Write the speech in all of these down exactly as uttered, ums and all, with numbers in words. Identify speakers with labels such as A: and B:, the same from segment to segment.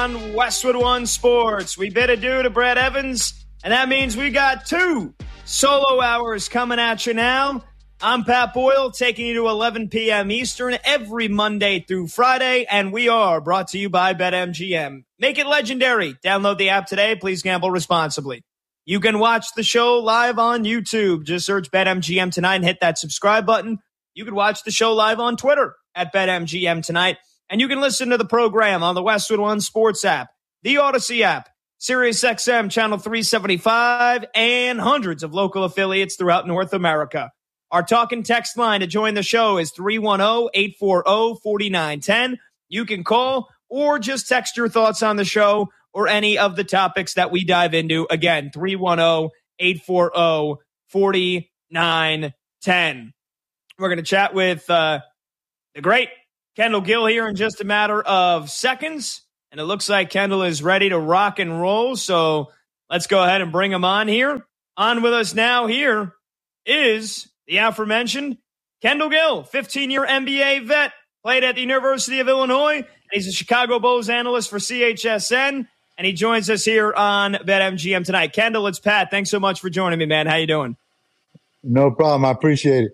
A: on Westwood One Sports. We bid adieu to Brad Evans, and that means we got two solo hours coming at you now. I'm Pat Boyle, taking you to eleven p.m. Eastern every Monday through Friday, and we are brought to you by BetMGM. Make it legendary. Download the app today. Please gamble responsibly. You can watch the show live on YouTube. Just search BetMGM Tonight and hit that subscribe button. You can watch the show live on Twitter at BetMGM Tonight. And you can listen to the program on the Westwood One Sports app, the Odyssey app, SiriusXM Channel three seventy-five, and hundreds of local affiliates throughout North America. Our talk and text line to join the show is three one zero, eight four zero, four nine one zero. You can call or just text your thoughts on the show or any of the topics that we dive into. Again, three one zero, eight four zero, four nine one zero. We're going to chat with uh, the great Kendall Gill here in just a matter of seconds. And it looks like Kendall is ready to rock and roll. So let's go ahead and bring him on here. On with us now here is the aforementioned Kendall Gill, fifteen-year N B A vet, played at the University of Illinois. And he's a Chicago Bulls analyst for C H S N. And he joins us here on BetMGM Tonight. Kendall, it's Pat. Thanks so much for joining me, man. How you doing?
B: No problem. I appreciate it.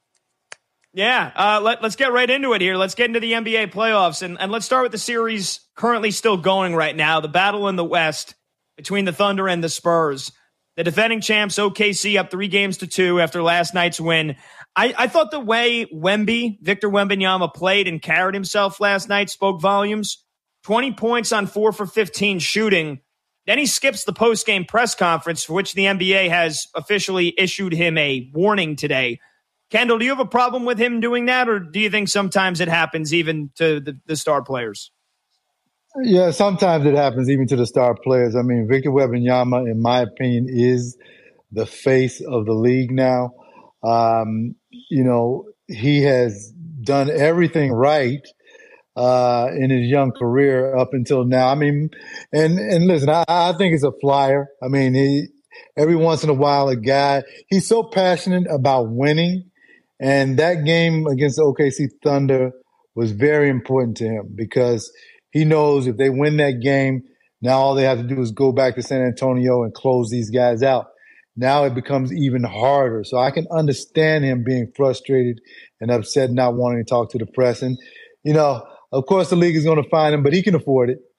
A: Yeah, uh, let, let's get right into it here. Let's get into the N B A playoffs, and, and let's start with the series currently still going right now, the battle in the West between the Thunder and the Spurs. The defending champs, O K C, up three games to two after last night's win. I, I thought the way Wemby, Victor Wembanyama, played and carried himself last night spoke volumes. twenty points on four for fifteen shooting. Then he skips the post-game press conference, for which the N B A has officially issued him a warning today. Kendall, do you have a problem with him doing that, or do you think sometimes it happens even to the, the star players?
B: Yeah, sometimes it happens even to the star players. I mean, Victor Wembanyama, in my opinion, is the face of the league now. Um, you know, he has done everything right uh, in his young career up until now. I mean, and and listen, I, I think it's a flyer. I mean, he every once in a while, a guy, he's so passionate about winning. And that game against the O K C Thunder was very important to him because he knows if they win that game, now all they have to do is go back to San Antonio and close these guys out. Now it becomes even harder. So I can understand him being frustrated and upset, not wanting to talk to the press. And, you know, of course the league is going to fine him, but he can afford it.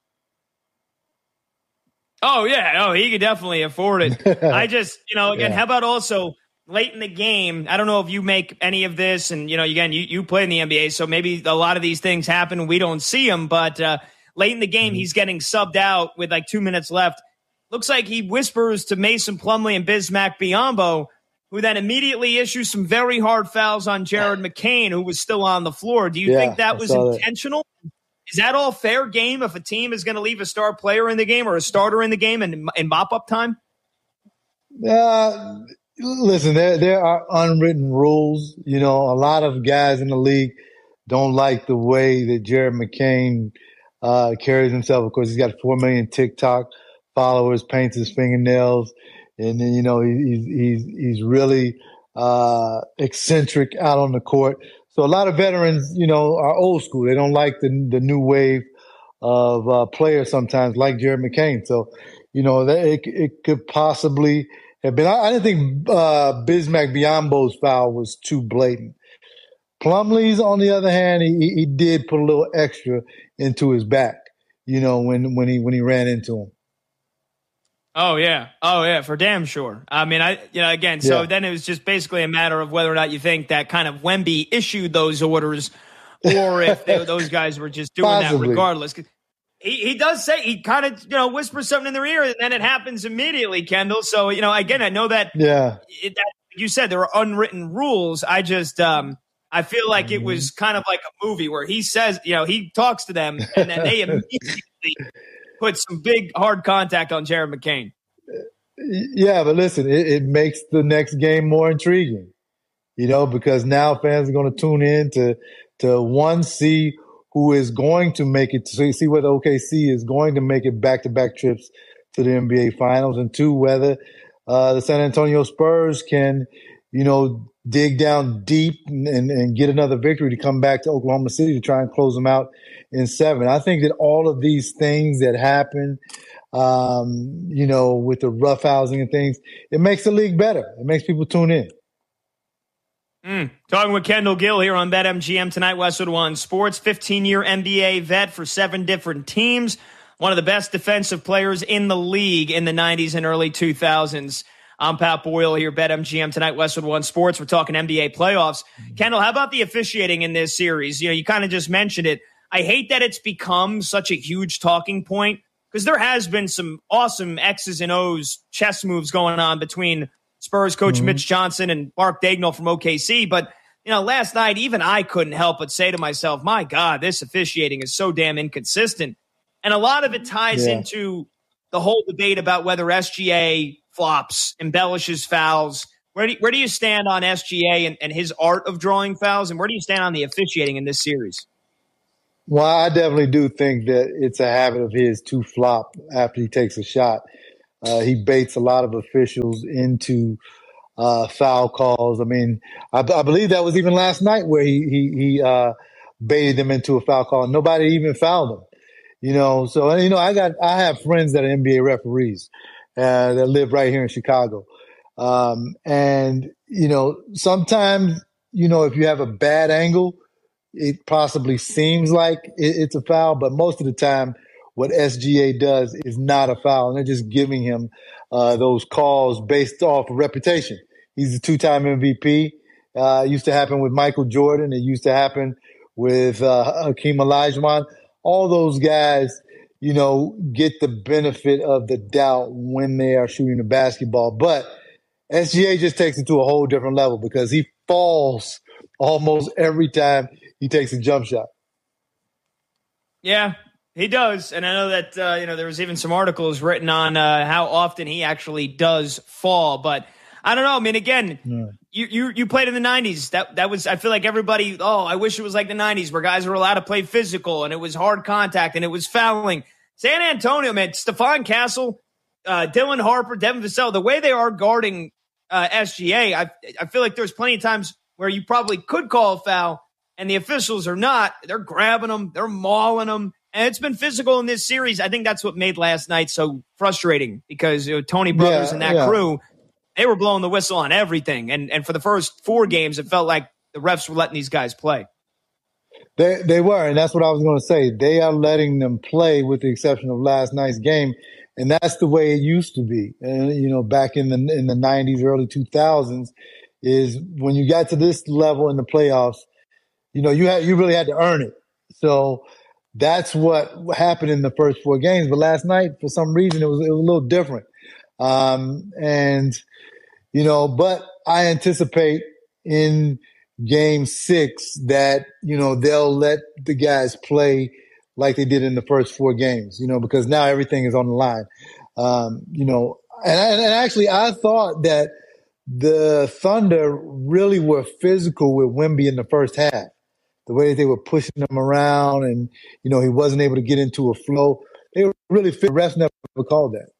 A: Oh, yeah. Oh, he could definitely afford it. I just, you know, again,
B: Yeah.
A: how about also late in the game? I don't know if you make any of this, and, you know, again, you, you play in the N B A, so maybe a lot of these things happen and we don't see them, but uh, late in the game, mm-hmm. he's getting subbed out with like two minutes left. Looks like he whispers to Mason Plumlee and Bismack Biyombo, who then immediately issues some very hard fouls on Jared McCain, who was still on the floor. Do you
B: Yeah,
A: think that
B: I
A: was
B: saw that.
A: intentional? Is that all fair game if a team is going to leave a star player in the game or a starter in the game in, in mop-up time?
B: Uh, listen, there there are unwritten rules. You know, a lot of guys in the league don't like the way that Jared McCain uh, carries himself. Of course, he's got four million TikTok followers, paints his fingernails, and then, you know, he, he's he's he's really uh, eccentric out on the court. So a lot of veterans, you know, are old school. They don't like the the new wave of uh, players sometimes, like Jared McCain. So, you know, that it, it could possibly have been. I, I didn't think uh, Bismack Biyombo's foul was too blatant. Plumlee's, on the other hand, he, he did put a little extra into his back, you know, when when he when he ran into him.
A: Oh, yeah. Oh, yeah, for damn sure. I mean, I, you know, again, so
B: Yeah.
A: then it was just basically a matter of whether or not you think that kind of Wemby issued those orders or if they, those guys were just doing
B: Possibly.
A: that regardless. 'Cause He, he does say, he kind of, you know, whispers something in their ear and then it happens immediately, Kendall. So, you know, again, I know that,
B: Yeah.
A: it, that you said there are unwritten rules. I just, um, I feel like it was kind of like a movie where he says, you know, he talks to them and then they immediately put some big hard contact on Jared McCain.
B: Yeah, but listen, it, it makes the next game more intriguing, you know, because now fans are going to tune in to, to one, see who is going to make it, to see whether O K C is going to make it back-to-back trips to the N B A Finals, and two, whether uh, the San Antonio Spurs can, you know, dig down deep and, and, and get another victory to come back to Oklahoma City to try and close them out in seven. I think that all of these things that happen, um, you know, with the roughhousing and things, it makes the league better. It makes people tune in.
A: Mm. Talking with Kendall Gill here on BetMGM tonight, Westwood One Sports, fifteen-year N B A vet for seven different teams, one of the best defensive players in the league in the nineties and early two thousands. I'm Pat Boyle here, BetMGM tonight, Westwood One Sports. We're talking N B A playoffs. Kendall, how about the officiating in this series? You know, you kind of just mentioned it. I hate that it's become such a huge talking point because there has been some awesome X's and O's chess moves going on between Spurs coach mm-hmm. Mitch Johnson and Mark Daigneault from O K C. But, you know, last night, even I couldn't help but say to myself, my God, this officiating is so damn inconsistent. And a lot of it ties yeah. into the whole debate about whether S G A flops, embellishes fouls. Where do you, where do you stand on S G A and, and his art of drawing fouls? And where do you stand on the officiating in this series?
B: Well, I definitely do think that it's a habit of his to flop after he takes a shot. Uh, he baits a lot of officials into uh, foul calls. I mean, I, I believe that was even last night where he he, he uh, baited them into a foul call. Nobody even fouled him. You know, so you know, I got I have friends that are N B A referees uh, that live right here in Chicago, um, and you know, sometimes you know if you have a bad angle, it possibly seems like it, it's a foul, but most of the time, what S G A does is not a foul, and they're just giving him uh, those calls based off of reputation. He's a two-time M V P. Uh, it used to happen with Michael Jordan. It used to happen with uh, Hakeem Olajuwon. All those guys, you know, get the benefit of the doubt when they are shooting the basketball. But S G A just takes it to a whole different level because he falls almost every time he takes a jump shot.
A: Yeah. He does, and I know that uh, you know there was even some articles written on uh, how often he actually does fall. But I don't know. I mean, again, yeah. you, you you played in the nineties. That that was I feel like everybody. Oh, I wish it was like the nineties where guys were allowed to play physical and it was hard contact and it was fouling. San Antonio, man, Stephon Castle, uh, Dylan Harper, Devin Vassell, the way they are guarding uh, S G A, I I feel like there's plenty of times where you probably could call a foul and the officials are not. They're grabbing them, they're mauling them. And it's been physical in this series. I think that's what made last night so frustrating because you know, Tony Brothers
B: yeah,
A: and that
B: yeah.
A: crew, they were blowing the whistle on everything. And and for the first four games, it felt like the refs were letting these guys play.
B: They they were, and that's what I was going to say. They are letting them play with the exception of last night's game. And that's the way it used to be. And, you know, back in the in the nineties, early two thousands, is when you got to this level in the playoffs, you know, you had you really had to earn it. So that's what happened in the first four games. But last night, for some reason, it was, it was a little different. Um, and, you know, but I anticipate in game six that, you know, they'll let the guys play like they did in the first four games, you know, because now everything is on the line. Um, you know, and, and actually I thought that the Thunder really were physical with Wemby in the first half. The way that they were pushing him around and, you know, he wasn't able to get into a flow. They were really fit. The refs never called that.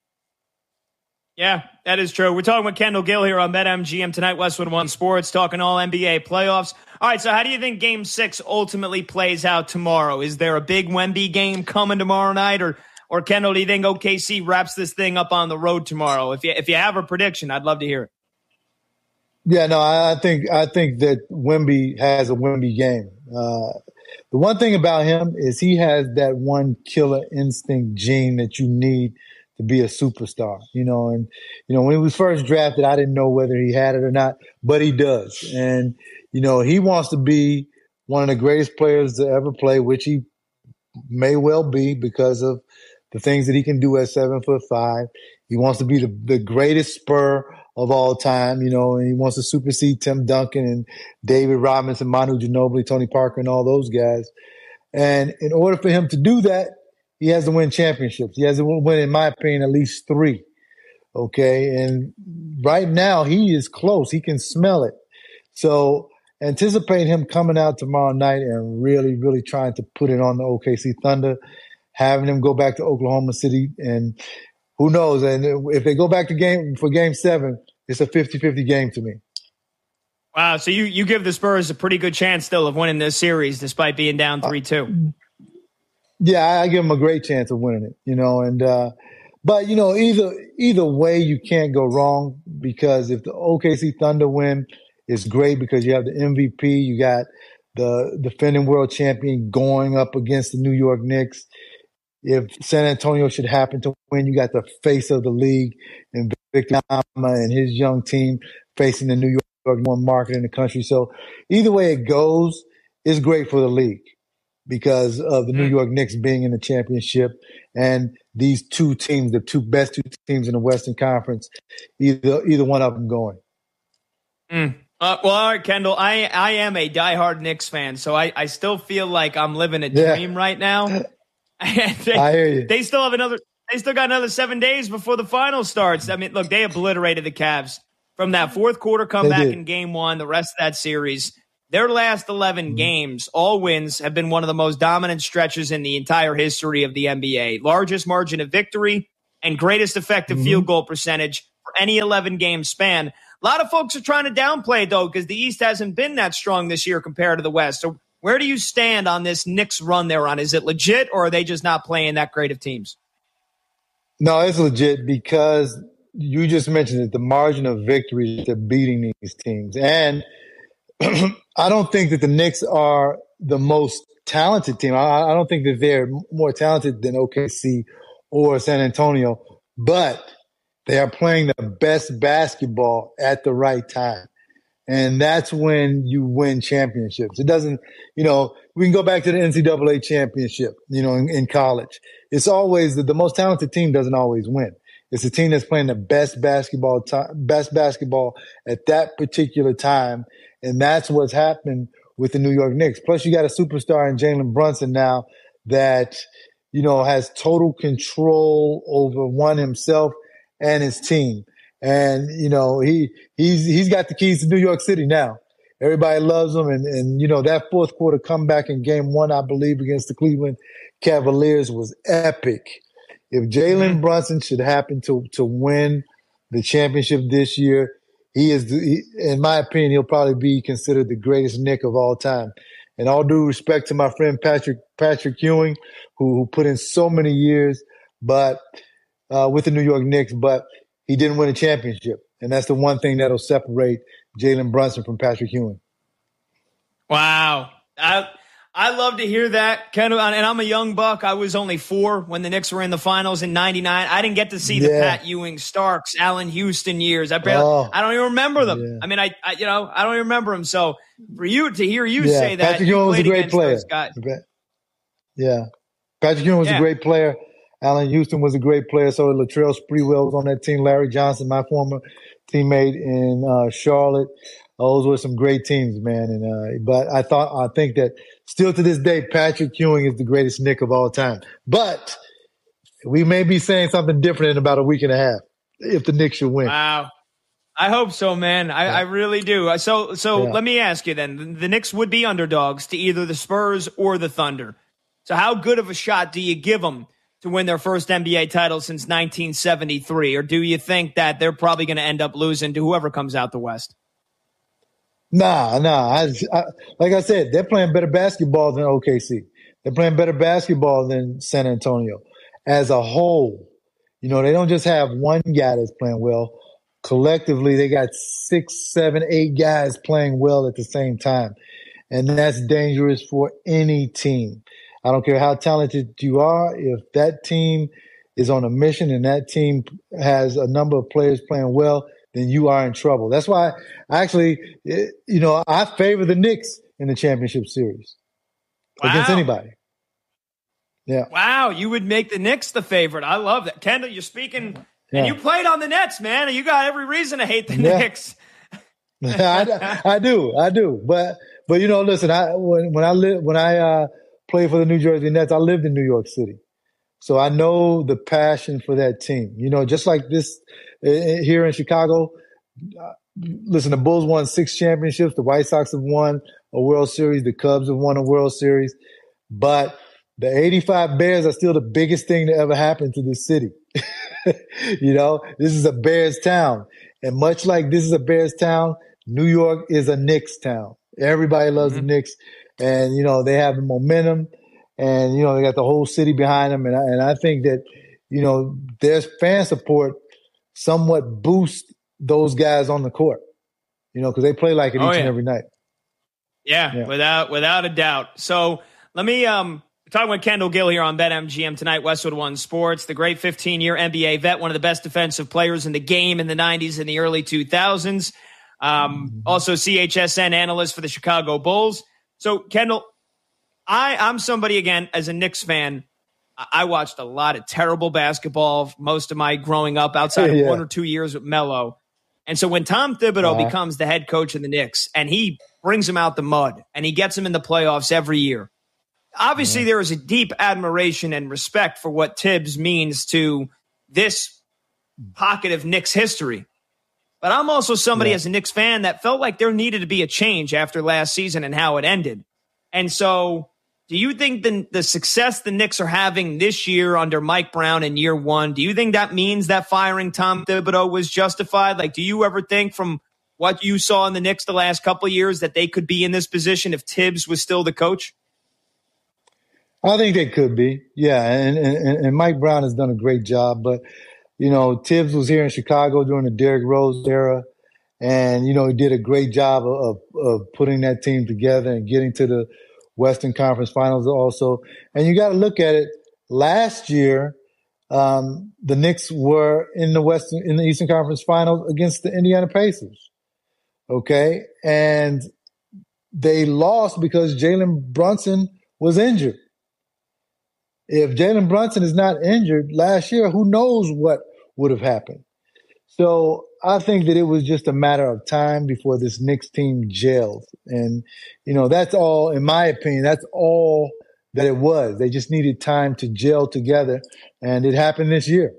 A: Yeah, that is true. We're talking with Kendall Gill here on BetMGM tonight, Westwood One Sports, talking all N B A playoffs. All right, so how do you think Game six ultimately plays out tomorrow? Is there a big Wemby game coming tomorrow night? Or, or Kendall, do you think O K C wraps this thing up on the road tomorrow? If you, if you have a prediction, I'd love to hear it.
B: Yeah, no, I think I think that Wemby has a Wemby game. Uh, the one thing about him is he has that one killer instinct gene that you need to be a superstar, you know. And you know, when he was first drafted, I didn't know whether he had it or not, but he does. And you know, he wants to be one of the greatest players to ever play, which he may well be because of the things that he can do at seven foot five. He wants to be the, the greatest Spur of all time, you know, and he wants to supersede Tim Duncan and David Robinson, Manu Ginobili, Tony Parker, and all those guys. And in order for him to do that, he has to win championships. He has to win, in my opinion, at least three. Okay. And right now he is close. He can smell it. So anticipate him coming out tomorrow night and really, really trying to put it on the O K C Thunder, having them go back to Oklahoma City, and who knows? And if they go back to game for game seven, it's a fifty-fifty game to me.
A: Wow, so you, you give the Spurs a pretty good chance still of winning this series despite being down three two.
B: Uh, yeah, I, I give them a great chance of winning it, you know, and uh, but, you know, either either way, you can't go wrong because if the O K C Thunder win, it's great because you have the M V P, you got the defending world champion going up against the New York Knicks. If San Antonio should happen to win, you got the face of the league and Victor Wembanyama and his young team facing the New York one market in the country. So either way it goes, it's great for the league because of the New York Knicks being in the championship and these two teams, the two best two teams in the Western Conference, either either one of them going.
A: Mm. Uh, well, all right, Kendall, I I am a diehard Knicks fan, so I, I still feel like I'm living a dream yeah. right now. they,
B: I hear you.
A: They still have another. They still got another seven days before the final starts. I mean, look, they obliterated the Cavs. From that fourth quarter comeback in game one, the rest of that series, their last eleven mm-hmm. games, all wins, have been one of the most dominant stretches in the entire history of the N B A. Largest margin of victory and greatest effective mm-hmm. field goal percentage for any eleven-game span. A lot of folks are trying to downplay it, though, because the East hasn't been that strong this year compared to the West. So where do you stand on this Knicks run they're on? Is it legit, or are they just not playing that great of teams?
B: No, it's legit because – you just mentioned it, the margin of victory they're beating these teams. And I don't think that the Knicks are the most talented team. I, I don't think that they're more talented than O K C or San Antonio, but they are playing the best basketball at the right time. And that's when you win championships. It doesn't, you know, we can go back to the N C double A championship, you know, in, in college. It's always the, the most talented team doesn't always win. It's a team that's playing the best basketball, time, best basketball at that particular time, and that's what's happened with the New York Knicks. Plus, you got a superstar in Jalen Brunson now that you know has total control over one himself and his team, and you know he he's he's got the keys to New York City now. Everybody loves him, and and you know that fourth quarter comeback in Game One, I believe, against the Cleveland Cavaliers was epic. If Jalen Brunson should happen to to win the championship this year, he is, he, in my opinion, he'll probably be considered the greatest Knick of all time. And all due respect to my friend Patrick Patrick Ewing, who, who put in so many years, but uh, with the New York Knicks, but he didn't win a championship, and that's the one thing that'll separate Jalen Brunson from Patrick Ewing.
A: Wow. I- I love to hear that, Kendall. And I'm a young buck. I was only four when the Knicks were in the finals in ninety-nine. I didn't get to see yeah. the Pat Ewing, Starks, Allen Houston years. I barely, oh, I don't even remember them. Yeah. I mean, I, I, you know, I don't even remember them. So for you to hear you yeah. say that,
B: Patrick Ewing was a great player. Yeah, Patrick Ewing was yeah. a great player. Allen Houston was a great player. So Latrell Sprewell was on that team. Larry Johnson, my former teammate in uh, Charlotte. Those were some great teams, man. And uh, but I thought I think that still to this day, Patrick Ewing is the greatest Knick of all time. But we may be saying something different in about a week and a half if the Knicks should win.
A: Wow. I hope so, man. I, yeah. I really do. So so yeah. let me ask you then. The, the Knicks would be underdogs to either the Spurs or the Thunder. So how good of a shot do you give them to win their first N B A title since nineteen seventy-three? Or do you think that they're probably going to end up losing to whoever comes out the West?
B: Nah, nah. I, I, like I said, they're playing better basketball than O K C. They're playing better basketball than San Antonio as a whole. You know, they don't just have one guy that's playing well. Collectively, they got six, seven, eight guys playing well at the same time. And that's dangerous for any team. I don't care how talented you are. If that team is on a mission and that team has a number of players playing well, then you are in trouble. That's why, actually, you know, I favor the Knicks in the championship series wow. against anybody. Yeah.
A: Wow, you would make the Knicks the favorite. I love that. Kendall, you're speaking, yeah. and you played on the Nets, man. You got every reason to hate the yeah. Knicks.
B: I, I do, I do. But, but you know, listen, I when, when I live, when I uh, played for the New Jersey Nets, I lived in New York City. So I know the passion for that team. You know, just like this uh, here in Chicago, uh, listen, the Bulls won six championships. The White Sox have won a World Series. The Cubs have won a World Series. But the eighty-five Bears are still the biggest thing to ever happen to this city. You know, this is a Bears town. And much like this is a Bears town, New York is a Knicks town. Everybody loves mm-hmm. the Knicks, and you know they have the momentum, and you know they got the whole city behind them. And I, and I think that you know their fan support somewhat boosts those guys on the court. You know because they play like it
A: oh,
B: each
A: yeah.
B: and every night.
A: Yeah, yeah, without without a doubt. So let me um. Talking with Kendall Gill here on BetMGM tonight, Westwood One Sports, the great fifteen-year N B A vet, one of the best defensive players in the game in the nineties and the early two thousands. Um, also C H S N analyst for the Chicago Bulls. So, Kendall, I, I'm somebody, again, as a Knicks fan, I watched a lot of terrible basketball most of my growing up outside
B: yeah.
A: of one or two years with Melo. And so when Tom Thibodeau
B: uh-huh.
A: becomes the head coach of the Knicks and he brings them out the mud and he gets them in the playoffs every year, obviously, there is a deep admiration and respect for what Tibbs means to this pocket of Knicks history. But I'm also somebody yeah. as a Knicks fan that felt like there needed to be a change after last season and how it ended. And so do you think the, the success the Knicks are having this year under Mike Brown in year one, do you think that means that firing Tom Thibodeau was justified? Like, do you ever think from what you saw in the Knicks the last couple of years that they could be in this position if Tibbs was still the coach?
B: I think they could be, yeah, and, and and Mike Brown has done a great job. But you know, Tibbs was here in Chicago during the Derrick Rose era, and you know he did a great job of of putting that team together and getting to the Western Conference Finals also. And you got to look at it. Last year, um, the Knicks were in the Western in the Eastern Conference Finals against the Indiana Pacers. Okay, and they lost because Jalen Brunson was injured. If Jalen Brunson is not injured last year, who knows what would have happened? So I think that it was just a matter of time before this Knicks team gelled. And, you know, that's all, in my opinion, that's all that it was. They just needed time to gel together, and it happened this year.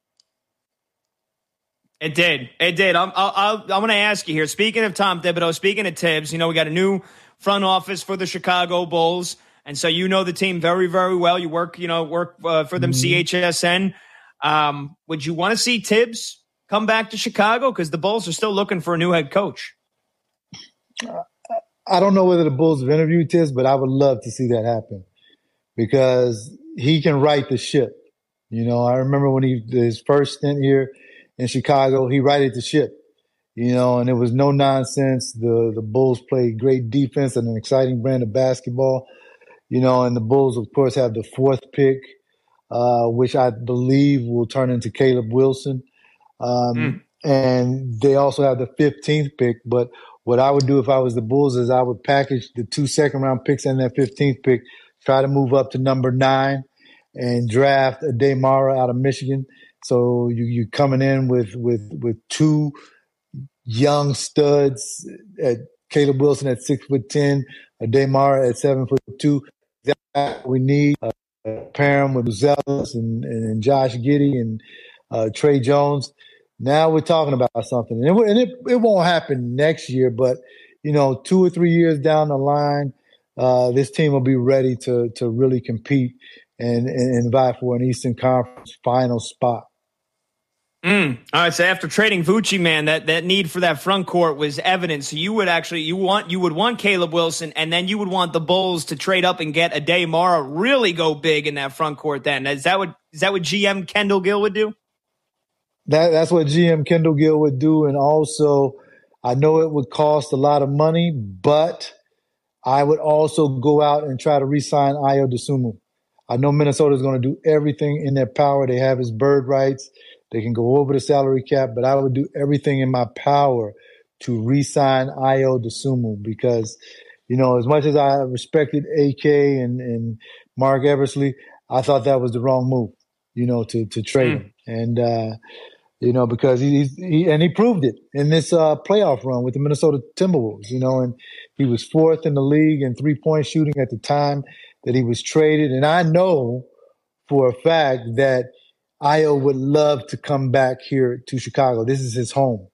A: It did. It did. I'm, I'll, I'm going to ask you here, speaking of Tom Thibodeau, speaking of Tibbs, you know, we got a new front office for the Chicago Bulls. And so you know the team very, very well. You work, you know, work uh, for them, mm-hmm. C H S N. Um, would you want to see Tibbs come back to Chicago? Because the Bulls are still looking for a new head coach.
B: I don't know whether the Bulls have interviewed Tibbs, but I would love to see that happen because he can right the ship. You know, I remember when he his first stint here in Chicago, he righted the ship. You know, and it was no nonsense. The the Bulls played great defense and an exciting brand of basketball. You know, and the Bulls, of course, have the fourth pick, uh, which I believe will turn into Caleb Wilson. Um, mm. And they also have the fifteenth pick. But what I would do if I was the Bulls is I would package the two second-round picks and that fifteenth pick, try to move up to number nine, and draft a Damara out of Michigan. So you you coming in with with with two young studs at Caleb Wilson at six foot ten, a Damara at seven foot two. That we need uh, pair him with Zealous and, and Josh Giddey and uh, Trey Jones. Now we're talking about something, and, it, and it, it won't happen next year. But you know, two or three years down the line, uh, this team will be ready to to really compete and, and, and vie for an Eastern Conference final spot.
A: Mm. All right. So after trading Vucci, man, that, that need for that front court was evident. So you would actually you want you would want Caleb Wilson, and then you would want the Bulls to trade up and get a Damara, really go big in that front court. Then is that what is that what G M Kendall Gill would do?
B: That that's what G M Kendall Gill would do, and also I know it would cost a lot of money, but I would also go out and try to re-sign Ayo Dosunmu. I know Minnesota is going to do everything in their power. They have his bird rights. They can go over the salary cap, but I would do everything in my power to re-sign Ayo Dosunmu because, you know, as much as I respected A K and, and Mark Eversley, I thought that was the wrong move, you know, to, to trade mm. him. And, uh, you know, because he, he, and he proved it in this uh, playoff run with the Minnesota Timberwolves, you know, and he was fourth in the league in three-point shooting at the time that he was traded. And I know for a fact that Ayo would love to come back here to Chicago. This is his home.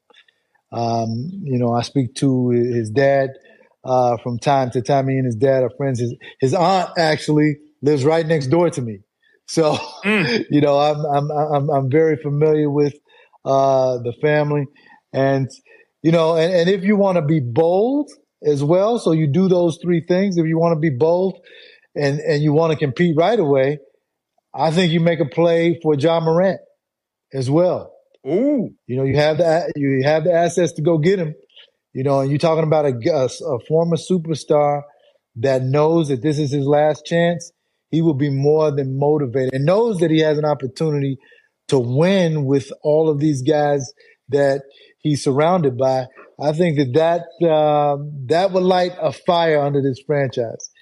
B: Um, you know, I speak to his dad uh, from time to time. He and his dad are friends. His, his aunt actually lives right next door to me. So, mm. you know, I'm, I'm, I'm, I'm very familiar with uh, the family. And, You know, and, and if you want to be bold as well, so you do those three things. If you want to be bold and, and you want to compete right away, I think you make a play for Ja Morant as well.
A: Ooh.
B: You know, you have the you have the assets to go get him. You know, and you're talking about a, a, a former superstar that knows that this is his last chance. He will be more than motivated and knows that he has an opportunity to win with all of these guys that he's surrounded by. I think that that, uh, that would light a fire under this franchise.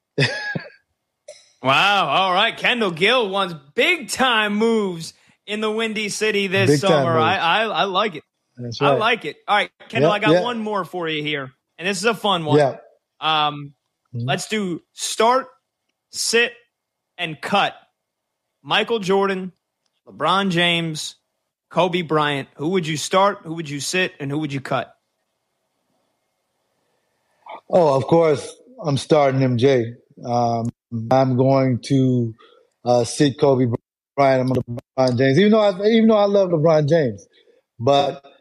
A: Wow. All right. Kendall Gill wants big time moves in the Windy City this
B: Big
A: summer. I, I I like it.
B: That's right.
A: I like it. All right, Kendall,
B: Yep,
A: I got
B: yep.
A: one more for you here, and this is a fun one.
B: Yeah.
A: Um,
B: Mhm.
A: Let's do start, sit, and cut. Michael Jordan, LeBron James, Kobe Bryant. Who would you start? Who would you sit? And who would you cut?
B: Oh, of course, I'm starting M J. Um, I'm going to uh, sit Kobe Bryant. I'm going to LeBron James, even though I, even though I love LeBron James, but